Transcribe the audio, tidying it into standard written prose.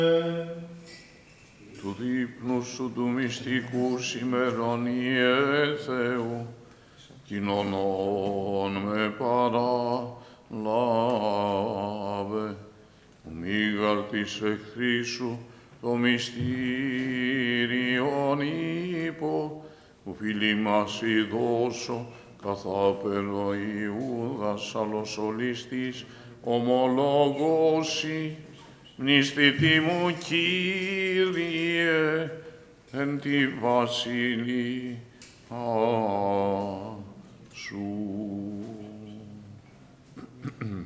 Του δείπνου σου του μυστικού σημερωνιέ Θεού, κοινωνών με παραλάβε, ο μήγαρ της εχθρίσου το μυστήριον υπό, που φίλοι μας ειδώσω, καθάπερο Ιούδας αλλοσολίστης, ομολόγωση, μνηστητή μου Κύριε, εν τη βασιλεία σου.